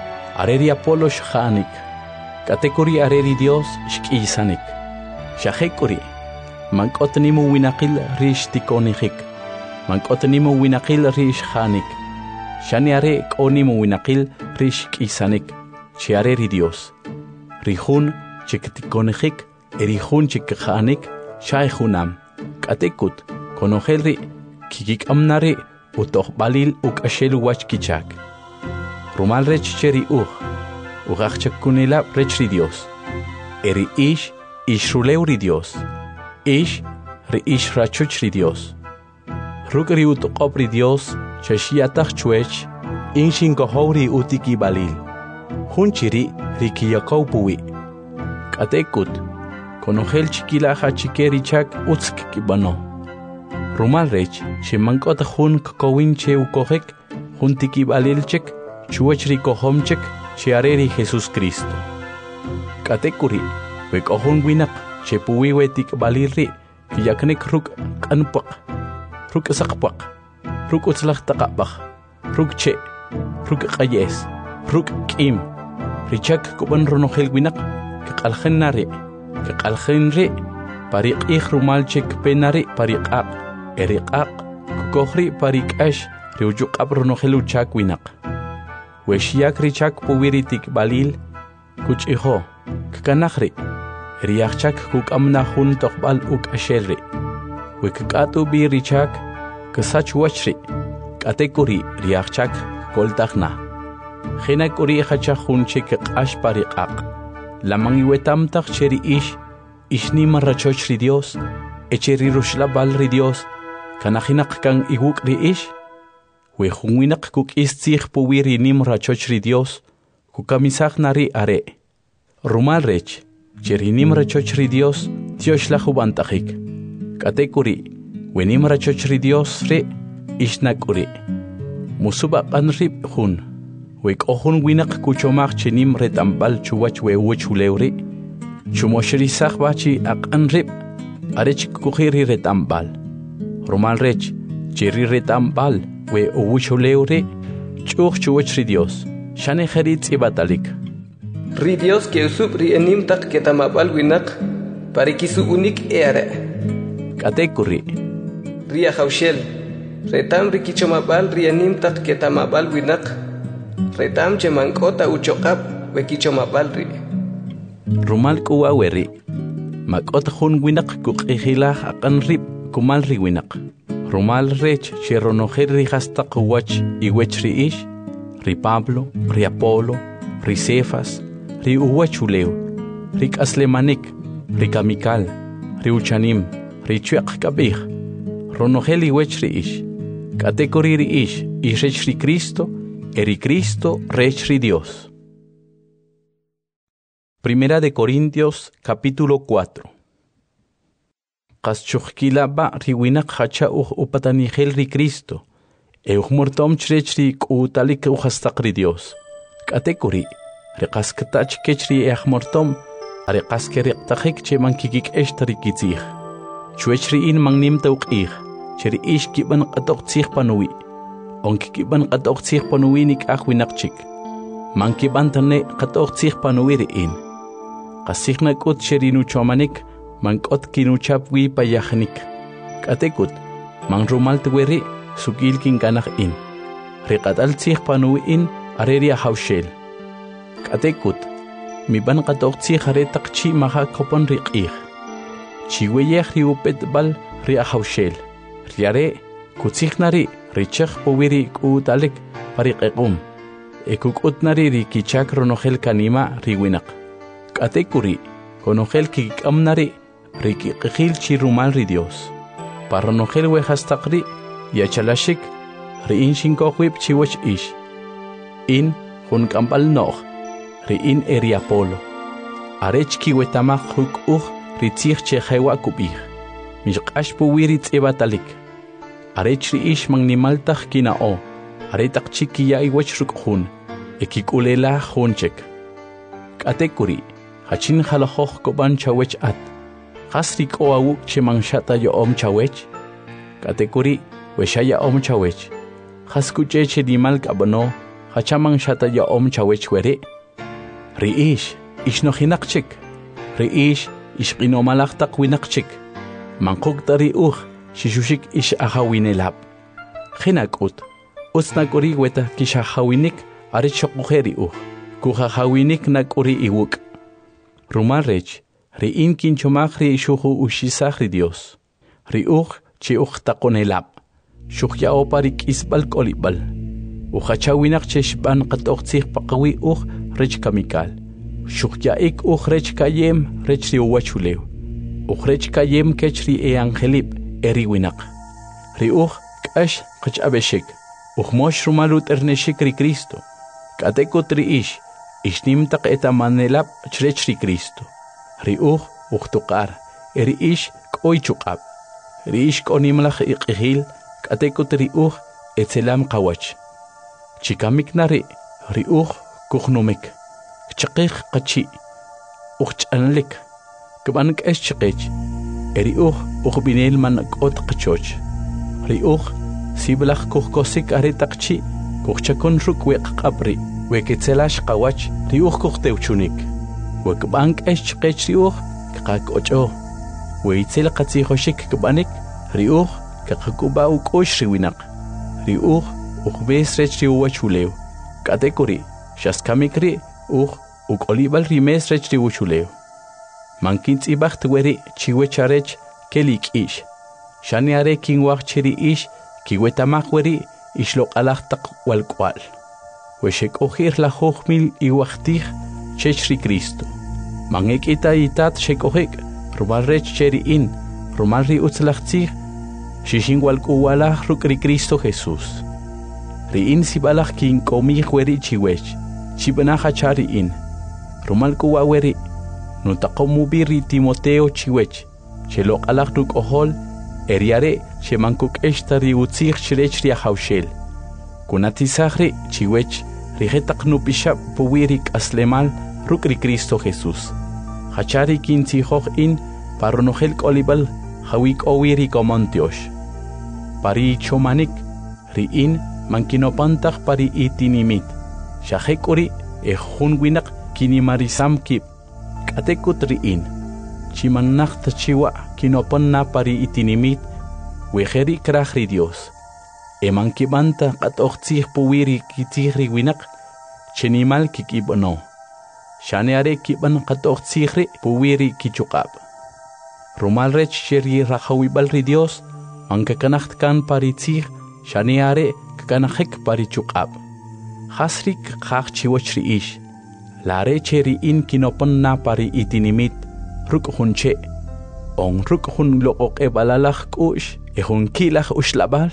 [SPEAKER 1] areri Apolo shahanik, katekori areri Dios shkisanik, shahekori, mankotnimu winakil rish tikonehik, mankotnimu winakil rish hanik, shani are konimu winakil rish kisanik, chi areri Dios, rihun chiktikonehik, erihun chikhanik, shaihunam, katekut, konohelri, kikik amnari, utoh balil uk ashelu wach kichak. Rumal rech cheri uh, ugachak kunila rech ri Dios. Eri ish, ish ruleu ri Dios. Ish, ri ish rachuch ri Dios. Ruk ri utoqop ri Dios, chashiatach chuech, inshin kohori utiki balil. Hunchiri ri kiyakau puwi. Katekut, konohel chikila hachikeri chak utsk kibano. Rumal rech, shimankot hun kokowin che ukohek, huntiki balilchek, chuach ri kohomchek, chiareri Jesus Cristo. Katekuri, wek ohun winak, che puwi wetik balilri, kiyaknek ruk kanpak, ruk sakpak, ruk utzlach takapach, ruk che, ruk kayes, ruk kim, richak kuban ronogel winak, kakalchen nari, kakalchen re, pariq ich rumalchek penari pariqaq. Eriqaq, kukohri parikash, riujuk abronogelu chak winak. Weshiak richak puwiritik balil, kuch iho, kakanahri, riachak kuk amna hun tokbal uk ashelri. Wikatu bi richak, kasach wachri, katekuri riachak koltachna. Hinakuri hachahun chik ash pariqaq. Lamang iwetamtak cheri ish, ishni marrachochri Dios, echeri rushlabal ri Dios, kanahinak kang iguk ri ish, we hunginak kuk istzih puwiri nim rachoch ri Dios, kukamisak nari are. Rumal rech, cheri nim rachoch ri Dios, Dios la hubantahik. Katekuri, we nim rachoch ri Dios re, ishnakuri. Musuba kanrib hun, we kohun winak kuchomach chenim retambal chuwach we uchuleuri, chumoshrisak bachi ak anrib, arech kuhiri retambal. Rumal rech, chiri retambal, we uwuchuleure, chuch chuwach ri Dios, shane heritz ibatalik.
[SPEAKER 2] Ri Dios que usub ri enim tak ketamabal winak, parikisu unik eare.
[SPEAKER 1] Katekuri.
[SPEAKER 2] Ri ahaushel, retam ri kichomabal ri enim tak ketamabal winak, retam che mankota uchokap, we kichomabal ri.
[SPEAKER 1] Rumal kuwa weri, makot hun winak kukihila akan rib, kumal ri winak. Rumal rech cheronojer ri hasta kuwach iwech ri ish, ri Pablo, ri Apolo, ri Cefas, ri uwachuleo, ri kaslemanik, ri kamikal, ri uchanim, ri chuak kabih, ronogel iwech ri ish, katekori ri ish, ishrech ri Cristo, eri Cristo rech ri Dios. Primera de Corintios capítulo cuatro. Qaschuhkila ba riwinak hacha uh upatanihel ri Cristo, euh mortom chrech ri kutalik uhastaq ri Dios. Katekuri, riqaskatach kechri eahmortom, ariqaskeriqtajik che mankikik eshtarikizih. Chuechri in mangnim tauqih, cheri ish kiban qatoqtzih panuwi. Onkikiban qatoqtzih panuwinik ahwinaqchik. Mankiban tane qatoqtzih panuwiri in. Qasihna kut cheri nuchomanik, mankot kinuchap wi payahnik. Katekut, mangrumal tuweri, sukil kinkanah in. Riqatal tzih panuwi in, areria haushel. Katekut, mi ban qatoqtzih aretaqchi maha kopan riqih. Chiweyeh riupet bal ria haushel. Riare, kutsihnari, richach powiri kuutalik pariqequm. Ekukutnari rikichak ronogel kanima riwinak. Katekuri, konogel kikamnari, rikiqihil chirumal ri Dios. Paronogel wehastaqri, yachalashik, riin shinkohwip chiwach ish. In, hun kampal nog, riin eriapolo. Arech kiwetamach huk uj, ritzich chehewa kubih. Mishqash powiri tsebatalik. Arech riish mangnimaltach kinao. Aretak chikiya iwach rukhun. Ekikulela honchek. Katekuri, hachin halahoch koban chawech at. Hasrik oawuk chemangshata yo om chawech. Katekuri, weshaya om chawech. Haskuche chedimal kabano, hachamang shata yo om chawech were. Riish, ishnohinakchik. Riish, ishqinomalachtak winakchik. Mankuk tari uj, shishushik ish ahawinelab. Hinakut, usnakuri weta kishahawinik. Arech shokujeri uj, kujahawinik nakuri iwuk. Rumarech, riin kinchomach ri shuhu ushisach ri Dios. Ri uj, chi uj takonelab. Shukhya oparik isbal kolibal. Ujachawinak cheshban qatoqtzih paqawi uj, rech kamikal. Shukhya ik uj rech kayem, rech ri uwachulew. Uj rech kayem kech ri e angelib, eri winak. Ri uj, kash qach abeshik. Uj mosh rumalut erneshik ri Cristo. Katekut riish, ishnimtaq etamanelab chrech ri Cristo. Riuj uqtuqar, eriish k'oychuqab. Riish k'onimlaj iqihil, katekut riuj etzelam qawach. Chikamik nari, riuj kuqnumik. Chaqih qachi, uqch'anlik. Kbank es chiqech. Eriuj uqbinel man k'ot qachoch. Riuj siblaj kuqkosik aretaqchi. Kuchakon ruk wek qabri, weketselash qawach, riuj kuchteuchunik. Wekbank esh chqech riuj, kqak ocho. Weitzel qatzihoshik kbanik, riuj, kaqakuba ukosh riwinak. Riuj, uqbes rech riuwachulew. Katekuri, shaskamikri, uj, ukolibal rimes rech riuwachulew. Mankintz ibacht weri, chiwecharech, kelik ish. Shaniare kinwach chiri ish, kiwetamak weri, Ishlok alachtak walkwal. Weshek ojir la hochmil iwachtich chechri Cristo. Mangek ita itat shekojek, rumalrech cheri in, rumalri utzlachtzich, shishin walkuwalach rukri Cristo Jesús. Ri in sibalach kin komich weri chiwech, chibanaja chari in. Rumalkuwa weri, nutakomubiri Timoteo chiwech, chelok alach ruk ohol, Eriare, shemankuk eshtari utzich chrech ria haushel. Kunatisahri, chiwech, rigetak nupishap puwirik aslemal, rukri Cristo Jesús. Hachari kintihoch in, paronogel kolibal, hawik owiri komontiosh. Pari chomanik, ri in, mankinopantach pari itinimit. Shahekuri, ehun winak kinimarisam kip. Katekut ri in. Chimanach tachiwa kinopon na pari itinimit, wejeri krahri Dios. Eman kibanta katoqtzih puwiri kitihri winak, chenimal kikibono. Shaneare kiban katoqtzihri puwiri kichukab. Rumalrech cheri rahawibal ri Dios, mankakanachtkan pari tzih, shaneare kakanahek pari chukab. Hasrik kach chiwachri ish, lare cheri in kinopon na pari itinimit, ruk hunche, on ruk hun loqoq e balalach kush, e hun kilach ushlabal.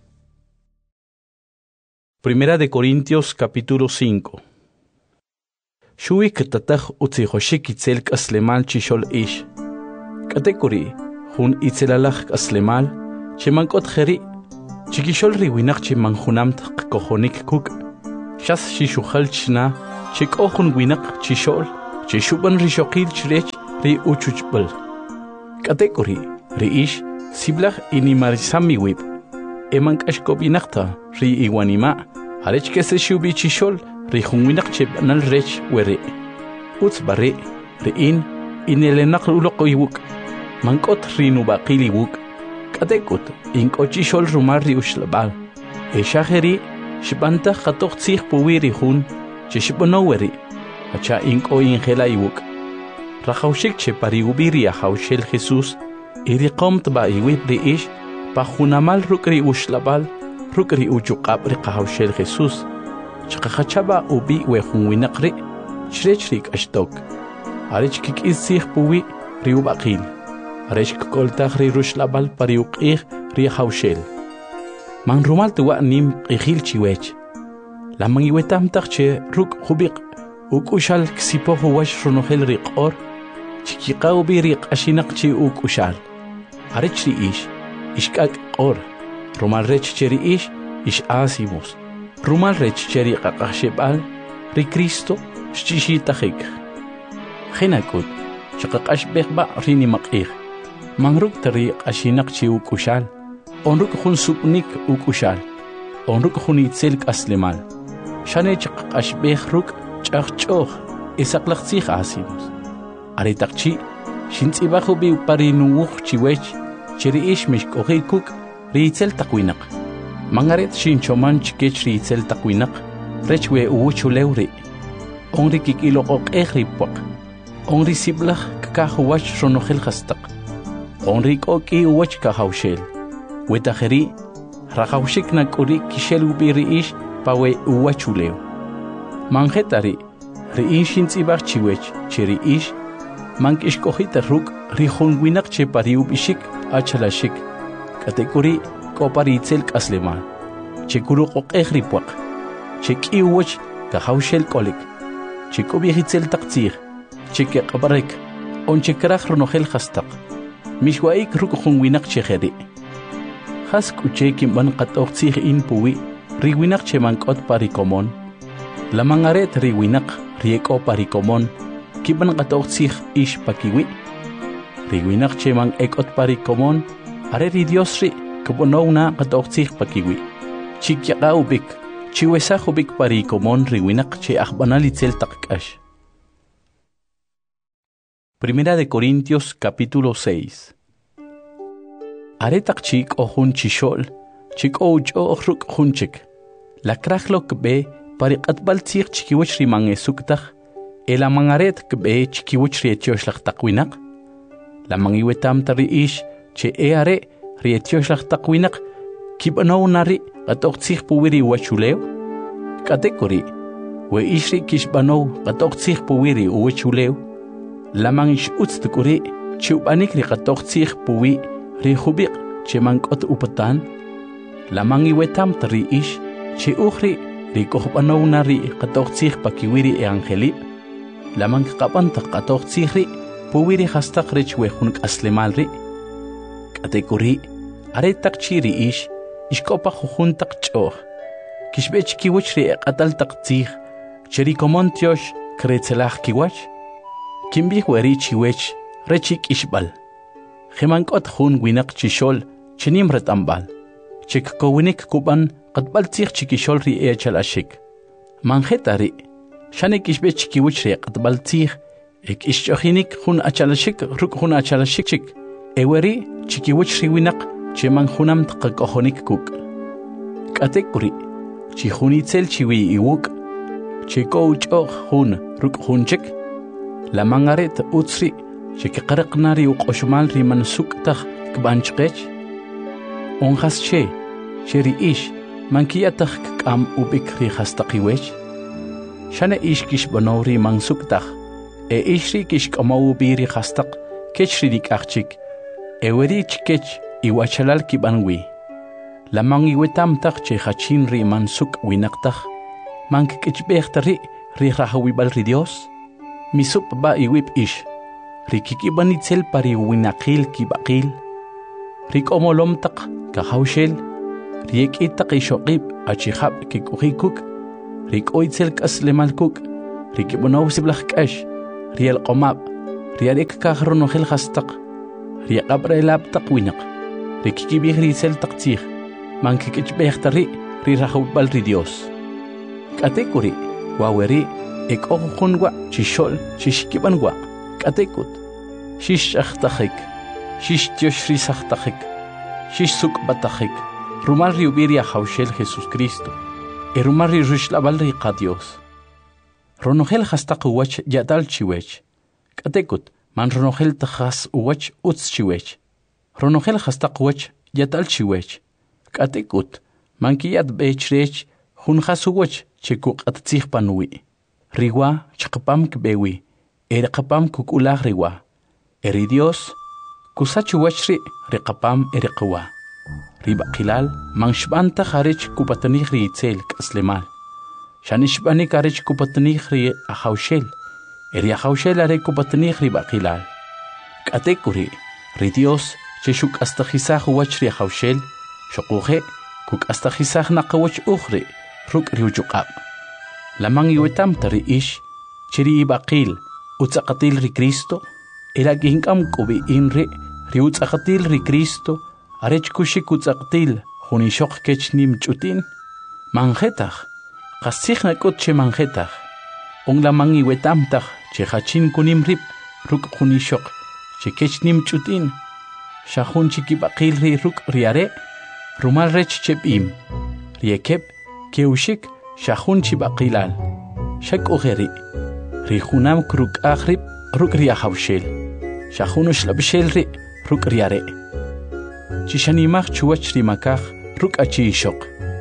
[SPEAKER 1] Primera de Corintios capítulo cinco. Shui katatach utzihoshik itzelk aslemal chishol ish. Katekuri, hun itzelalach aslemal, chemankot jeri, chikishol riwinach chimanhunamt kohonik kuk, Shas shishuhalchna, chik ohun winak chishol, chishuban rishokil chirech ri uchuchbal. Katekori, riish, siblach inimarisami wib. Emank ashkobinakta, ri iwanima, arech kese shubi chishol, ri hunwinak chebanal rech were. Uts bare, riin, inelenak uloko iwuk. Mankot rinubakili wuk. Katekut, inko chishol rumar ri ushlabal. Eshaheri, shibanta khatoq tsih puwiri hun, chishibonoweri, acha inko ingela iwuk. Rahaushik che pariubiri a haushel Jesus, iri qomt ba iwip ri ish, pa hunamal rukri ushlabal, rukri ujuqab ri haushel Jesus. Chakachaba ubi we hunwinakri, chrechrik ashtok. Arich kik is sih puwi ri ubakil. Arich koltach ri rushlabal pariuqih ri haushel. Man rumal tuwa nim ikhil chiwech. La mangiwetam tache ruk hubik uk ushal ksipo huwash runohel riqor. Chikiqa ubi riq ashinak chi uk ushal. Arich ri ish, ishkak qor. Rumal rech cheri ish, ish asimos. Rumal rech cheri qaqashebal, ri Cristo, shchishi tahik. Khinakut, chaqaqash bekba rini maqih. Man ruk tari ashinak chi uk ushal. Onruk hun supnik ukushal. Onruk hun itzelk aslemal. Shane chaqash behruk chaqchoh. Isaklaq tsih asimos. Aritakchi, shintsibahu bi parinuuch chiwech. Chiri ish mishkohi kuk riitzel takwinak. Mangaret shinchoman chikech riitzel takwinak. Rechwe uwuchuleuri. Onri kikilokok ehripwak. Onri siblach kakahuwach ronohel hastak. Onri koki uwach kahaushel. Wetajeri, Rahaushik na kuri kishel ubiri ish pawe uwachuleo. Manjetari, riinshin tsibach chiwech, cheri ish, mank ishkohita ruk, rihon winak che pari ubishik, achalashik. Katekuri, kopari itzelk asleman. Che kuru kok ehripwak. Che ki uwach, kahaushel kolik. Che kobi hitzel taktsir. Che ke kabarek. On che krach ronohel hastak. Mishwaik ruk hon winak cheheri. Has kucheki man qatoq tsih in puwi, riwinak che mankot parikomon. La mangaret riwinak rieko parikomon, kiban qatoq tsih ish pakiwi. Riwinak che man ekot parikomon, are ri Dios ri, kubonowna qatoq tsih pakiwi. Chikyaka ubik, chiwesah ubik parikomon riwinak che ahbanalitzel takkash. Primera de Corintios capítulo seis. Aretak chik o hun chishol, chik o uch o ruk hunchik. La krachlok be pariqat baltzir chikiwich rimange suktach, el amangaret kbe chikiwich rietioslach takwinak. La mangiwetam tari ish, che e are rietioslach takwinak, kibano nari gatok tsich puwiri wachuleo. Katekori, we ishri kishbano gatok tsich puwiri wachuleo. La mangish utstukuri, chiubanik ri gatok tsich puwi. Ri hubik che mankot upatan, la mangi wetam tari ish, che ukhri ri kohbanaw na ri katok tsih pakiwiri e angelip, la mang kapantak katok tsihri, puwiri hastak rich wehunk aslemal ri. Katekuri, aretak chiri ish, ishkopa huhuntak choh, kishbech kiwich ri ekatal tak tsih, cheri komontiosh kretzelach kiwach, kimbih weri chiwech, rechik ishbal. Khimankot hun winak chishol, chinim retambal. Chik kowinik kuban, katbal tsih chikishol ri echal ashik. Manjetari, shanek ishbe chikiwich ri katbal tsih, ek ishchohinik hun achalashik, ruk hun achalashik chik. Eweri, chikiwich ri winak, chiman hunam tkakohonik kuk. Katekuri, chihunitzel chiwi iwuk, chiko uchoh hun, ruk hun chik. La mangaret utsri, Cheke qaraqnari uqoshmal riman suktaq kbanchqech. Onjas che, cheri ish, mankiyataq k'am ubik ri hastaqiwech. Shana ish kish banori man suktaq, e ishri kish k'amaw biri hastaq, kech ri dik'aqchik, e weri chkech iwachalal kibanwi. Lamang iwetamtaq che hachin ri man suk winaqtaq, mank kichbehtari ri rahawibal ri Dios. Misup ba iwip ish. Rikikiban itzel pari winakil kibakil. Rik omolomtak kahaushel. Riek itak ishokib achihab kikuhikuk. rik oitzel kaslemal kuk rik bonaw siblach kash riel qomab riarek kahro no khel khastaq ri qabra lab taqwinaq rik kibih risel taqtih man kikich behtari ri rahu bal ri Dios katekuri waweri ek okhunwa chishol chishkibanwa katekut shish akhtakhik shish tioshri sakhtakhik shish suk batakhik rumal ri ubiria haushel Jesus Cristo e rumal ri rishlabal ri qadios ronogel khastaq wach yadal chiwech katekut man ronogel takhas wach uts chiwech ronogel khastaq wach yadal chiwech katekut man kiyat bechrech hun khasuwach chikuk attsih panwi riwa chqapam kbewi er qapam kukulag riwa eri Dios kusachuwachri riqapam eriqwa riba qilal man shbanta kharich kupatani ritzel kaslemal shanishbani karich kupatani ri ahawshel eri ahawshel are kupatani riba qilal katekuri ri Dios cheshuk astakhisah wachri ahawshel shoquje kuk astakhisah naqwach ukhri ruk riujuqab lamang yutam tari ish chiri baqil utsaqatil ri Cristo ela ginkam kubi inri riutsaqatil ri Cristo arech kushik utsaqatil hunishok kechnim chutin manjetach qasikhna kutche manjetach on lamang yutam tach chehachin kunim rip ruk hunishok chekechnim chutin shahun chiki baqil ri ruk riare rumal rech chepim riekep keushik shahun chibaqilal shak ugeri rihunam kruk akhrib ruk riahawshel shahun shlabshel ri ruk riare chishanimach chuwach rimakach ruk achishok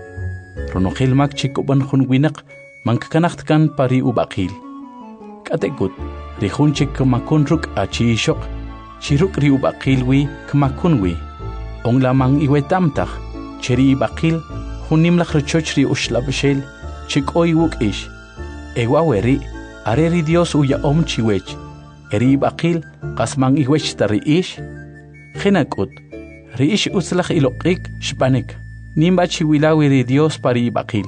[SPEAKER 1] ronogel mak chikoban hun winaq mankanacht kan pari ubaqil katekut rihun chikmakun ruk achishok chiruk ri ubaqil wi kmakun wi on lamang iwetamtach cheri baqil hunim lakhrochochri ushlabshel chikoy wuk ish ewa weri areri Dios uya om chiwech eri baqil qasman iwech tari ish khinakut ri ish uslakh iloqik shpanek nimba chiwilawi ri Dios pari baqil.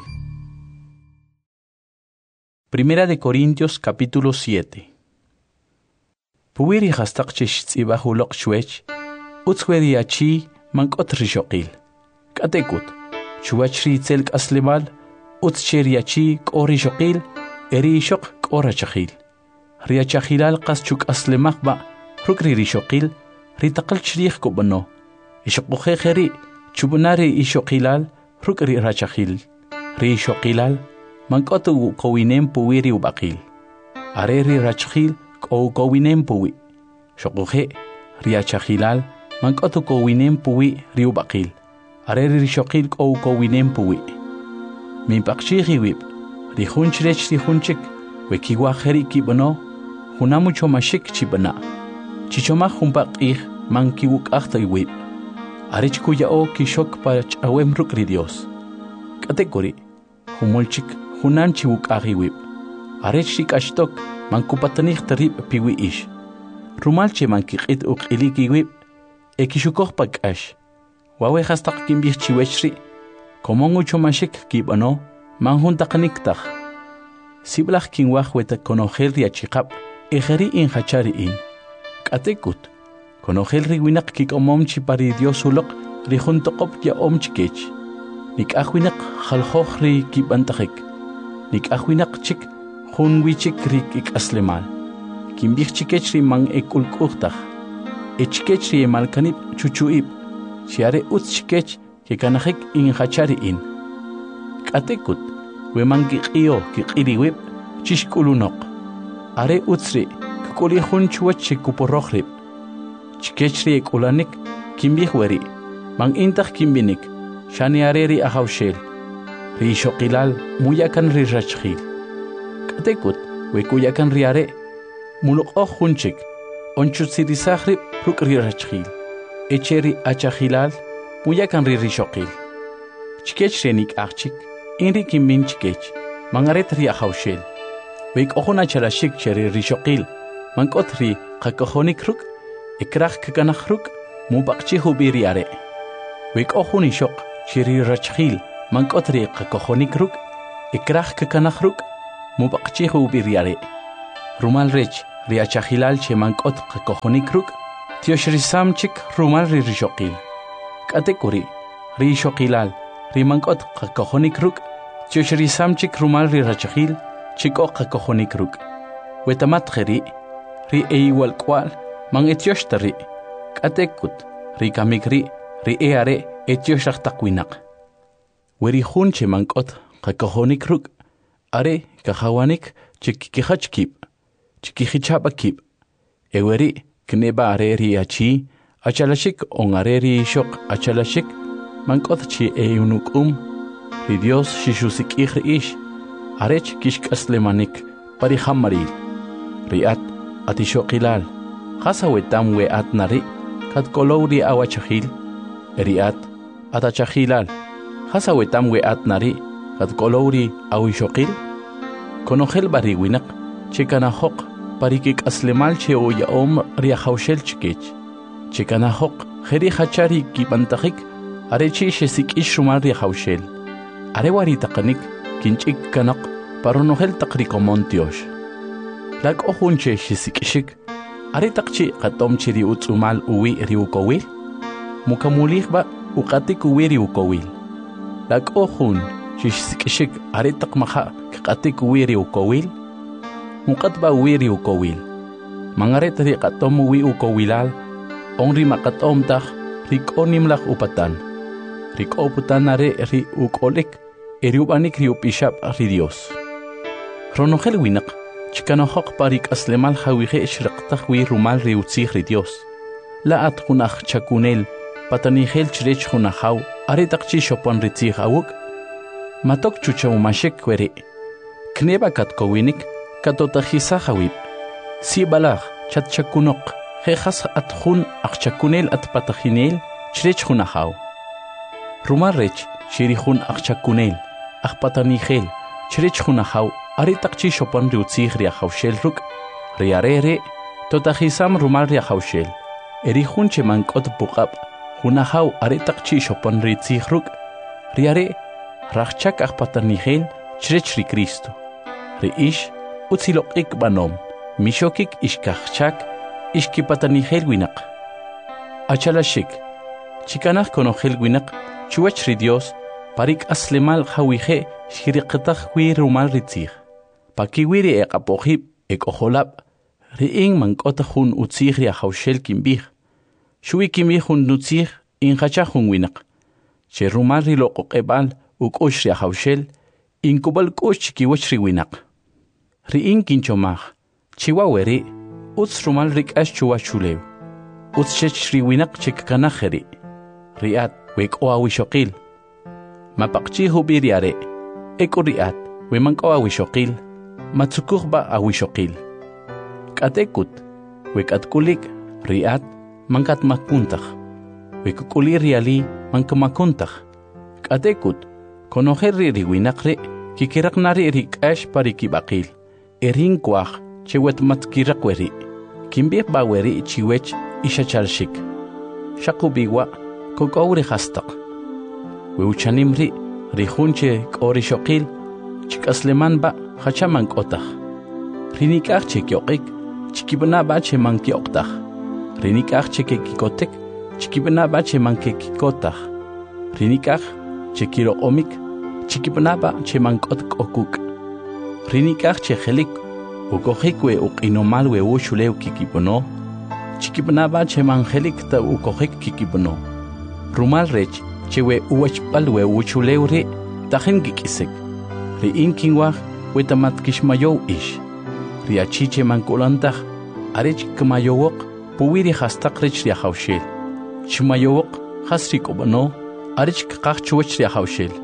[SPEAKER 1] Primera de Corintios capítulo siete. Puwiri hastaq chishtsiba huloq shwech utsweri achi mankot rishoqil katekut chuachri tselk aslemal utscheriachi qori shoqil eri shoq qora chakhil ria chakhilal qas chuk aslemaq ba rukri rishoqil ritaqal chrikh kobano ishoqoxe kheri chubunari ishoqilal rukri rachakhil ri shoqilal manqotu qowinem puwiri ubaqil areri rachkhil qow qowinem puwi shoqoxe ria chakhilal manqotu qowinem puwi ri ubaqil areri rishoqil qow qowinem puwi min paqchihi wib ri hunchrech ri hunchik wekiwa kheri kibano hunamucho mashik chibana chichoma humpaqih mankiwuk akhtai wib arich kuya o kishok parach awem rukri Dios kategori humolchik hunan chiwuk ahi wib arich shik ashtok mankupatanih tarib piwi ish rumalche mankiqit uqiliki wib ekishukok pakash wawe hastaq kimbih chiwechri komongu chomashik kibano manhun taqniktaj siblaj kinwaj weta konogel riachiqab ejeri in hachari in katekut konogel riwinaq kikomomchi pari Dios uloq rihun toqop ya omchikech nik ahwinaq khalkhoj ri kibantajik nik ahwinaq chik hun wichik ri ikaslemal kimbih chikech ri man ekulqujtaj echkech ri malkanib chuchuib chiare utchkech que kanajik in hachari in katekut we mangi qio ki qiriwib chishkulunok are utsri kuli hun chuach kuporokhrib chikechri ekulanik kimbi weri mang intak kimbinik shani areri ahawshel ri shoqilal muyakan ri rachkhil katekut we kuyakan riare muluk hunchik onchutsiri sahrib rukri rachkhil echeri achahilal muyakan ri rishoqil chikech renik achik inri kimbin chikech mangaret ri ahawshel weik ohona charashik cheri rishoqil mankotri qakohonik ruk ikrach kakanakh ruk mubaqchi hubiri are weik ohuni shoq cheri rachkhil mankotri qakohonik ruk ikraj kakanajruk mubaqchih ubiriare rumal rech riachahilal chemankot qakohonikruk tioshrisamchik rumal ririshoqil katekuri rishoqilal rimankot qakohonikruk tioshrisamchik rumal rirachahil chiko qakohonikruk wetamatkheri ri eiwal kwal man etioshtari katekut ri kamikri ri eare etioshtakwinaq weri hunche mankot qakohonikruk are kahawanik chikikihachkib chikihichapakib eweri kneba areri achi achalashik on areri shok achalashik mankot chi eunukum ri Dios shishusik ish arech kishkaslemanik parihamaril riat atishoqilal hasawetam we atnari kat kolowri awachahil riat atachahilal hasawetam we atnari kat kolowri awishoqil konojel bariwinak chikana hoq parikik aslemal che oya om riahaushel chikech chikana hoq kheri hachari kibantajik arechi shesik ishrumal riahaushel arewari taqanik kinchik kanaq paronojel taqrikomontiosh lak ohunche shisikishik are taqchi qatom chiri utsumal uwi riukowil mukamulihba uqatik uwi riukowil lak ohun shisikishik are taqmaha qatik uwi riukowil muqatba uwi riukowil mangaret ri qatom uwi ukowilal onri maqatom taq rikonimlaq upatan rikoputan are ri ukolik eriubanik riupishap ri Dios ronojel winaq chikanohoq parik aslemal hawije ishraqtaq wi rumal riutzij ri Dios la atqunaj chakunel patanijel chrech junahaw are taqchi shopon ritzij awuk matok chuchawmashik weri kneba katkowinik katotajisa hawib sibalaj chatchakunoq jejas atjun aqchakunel atpatajinel chrech junahaw rumal rech shirijun aqchakunel aqpatanijel chrech junahaw ari taqchi shopan riutzij riahaushel ruk riarere totajisam rumal riahaushel eri junche mankot puqab junahaw ari taqchi shopan ritzij ruk riare rachchak aqpatanijel chrech ri Cristo ri ish utziloqik banom mishokik ishkachchak ishkipatanijel winaq achalashik chikanaj konojel winaq chuwach ri Dios parik aslemal hawije shiriqtaj wi rumal ritzij pakiwiri eqapojib ekojolab riin mankota jun utzij riahaushel kimbij shuwi kimbij jun nutzij injacha jun winaq che rumal riloqoqebal uk'ush riahaushel inkubal k'ush chikiwach ri winaq riin kinchomaj chiwaweri utz rumal rik'ax chuwach chulew utz chech ri winaq chikkanaj ri riat wek'o awishoqil mapaqchi hubiriare eko riat we manko awishoqil matsukuqba awishoqil katekut we katkulik riat mankat makuntaj we kukuli riali mankamakuntaj katekut konojer ri riwinaqri kikiraqnari rik'ash parikibaqil erin kwaj chewet matkiraqweri kimbih baweri chiwech ishachalshik shaqubiwa kokowri hastaq we uchanimri rijunche k'orishoqil chik'aslemanba hachaman k'otaj rinik'aj chekyoqik chikibnaba cheman kyoqtaj rinik'aj chekekikotek chikibnaba cheman kekikotaj rinik'aj chekiroqomik chikibnaba cheman k'ot k'okuk rinik'aj chejelik ukojik we uq'inomal we uxulew kikipono chikibnaba cheman jelik ta ukojik kikipono rumal rech chewe uwachpal we uchulew ri tajen kikisek ri inkinwaj we tamat kishmayow ish ri achiche mankulantaj arech kmayowoq puwiri hastaq rech riahaushel chmayowoq hasri kobono arech kqaj chuwach riahaushel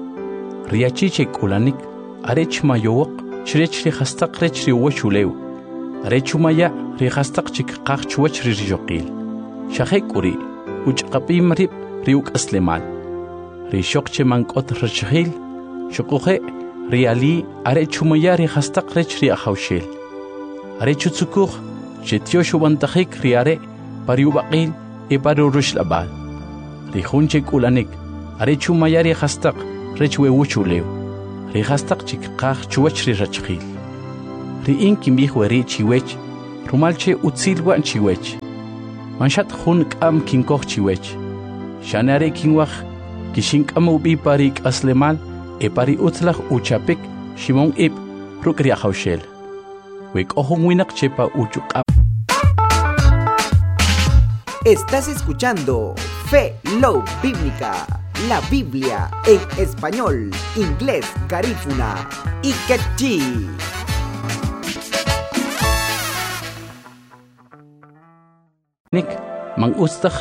[SPEAKER 1] ri achiche kulanik arech mayowoq chrech ri hastaq rech ri uwachulew arech maya ri hastaq chikqaj chuwach ri rijoqil shajekuri uchqapim rib riuk aslemal ri shokche mankot rachhil shokoje riali are chumaya ri hastaq rech ri ahaushel are chutsukuj chetio shubantajik riare pariubaqil e parurush labal ri junche kulanik are chumaya ri hastaq rech we uchulew Rihastaq chikqaq chuwach ri rachqil. Ri'in kimbij weri chiwech, rumalche utsilwan chiwech. Manshat jun k'am kinkoj chiwech. Shanare kinwaj kishink'am ubi pari k'aslemal e pari utzlaj uchapik Shimon ib ruk' ri ajawxel. Wek'ojun winaq chepa uchuq'ab.
[SPEAKER 4] Estás escuchando Fe Love Bíblica, la Biblia en español, inglés, garífuna y quechí.
[SPEAKER 1] Nik mang ustaj